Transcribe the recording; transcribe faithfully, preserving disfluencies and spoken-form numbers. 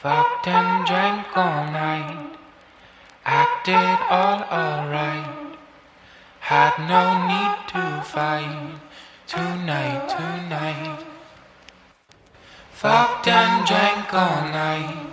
Fucked and drank all night, acted all alright. Had no need to fight tonight, tonight. Fucked and drank all night,